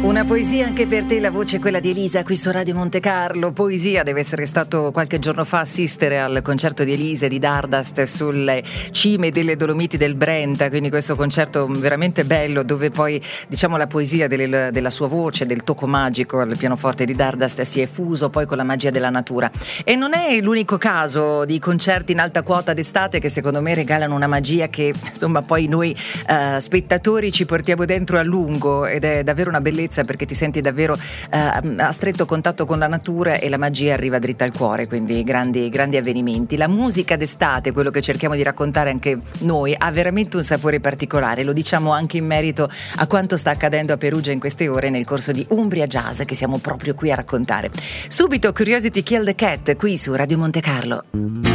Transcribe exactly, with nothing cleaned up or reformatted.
Una poesia anche per te, la voce è quella di Elisa qui su Radio Monte Carlo. Poesia, deve essere stato qualche giorno fa assistere al concerto di Elisa e di Dardust sulle cime delle Dolomiti del Brenta, quindi questo concerto veramente bello dove poi diciamo la poesia delle, della sua voce, del tocco magico al pianoforte di Dardust si è fuso poi con la magia della natura. E non è l'unico caso di concerti in alta quota d'estate che secondo me regalano una magia che insomma poi noi eh, spettatori ci portiamo dentro a lungo, ed è davvero una bellezza perché ti senti davvero eh, a stretto contatto con la natura e la magia arriva dritta al cuore, quindi grandi, grandi avvenimenti. La musica d'estate, quello che cerchiamo di raccontare anche noi, ha veramente un sapore particolare, lo diciamo anche in merito a quanto sta accadendo a Perugia in queste ore nel corso di Umbria Jazz che siamo proprio qui a raccontare. Subito Curiosity Kill the Cat qui su Radio Monte Carlo.